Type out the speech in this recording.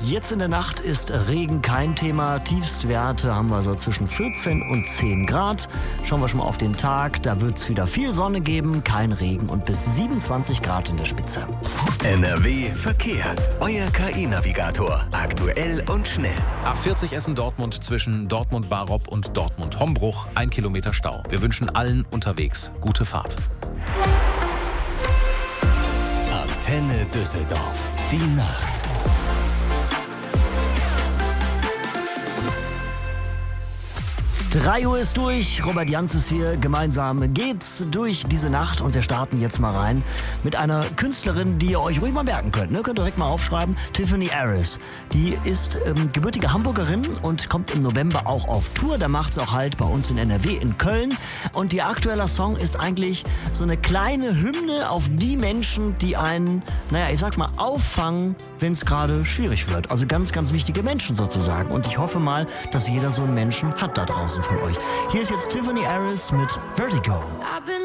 Jetzt in der Nacht ist Regen kein Thema. Tiefstwerte haben wir so zwischen 14 und 10 Grad. Schauen wir schon mal auf den Tag. Da wird es wieder viel Sonne geben, kein Regen und bis 27 Grad in der Spitze. NRW Verkehr. Euer KI-Navigator. Aktuell und schnell. A40 Essen-Dortmund zwischen Dortmund-Barob und Dortmund-Hombruch. 1 Kilometer Stau. Wir wünschen allen unterwegs gute Fahrt. Antenne Düsseldorf. Die Nacht. 3 Uhr ist durch, Robert Janz ist hier, gemeinsam geht's durch diese Nacht und wir starten jetzt mal rein mit einer Künstlerin, die ihr euch ruhig mal merken könnt, ne? Könnt ihr direkt mal aufschreiben, Tiffany Harris. Die ist gebürtige Hamburgerin und kommt im November auch auf Tour, da macht sie auch halt bei uns in NRW in Köln und ihr aktueller Song ist eigentlich so eine kleine Hymne auf die Menschen, die einen, ich sag mal, auffangen, wenn es gerade schwierig wird. Also ganz, ganz wichtige Menschen sozusagen und ich hoffe mal, dass jeder so einen Menschen hat da draußen von euch. Hier ist jetzt Tiffany Harris mit Vertigo.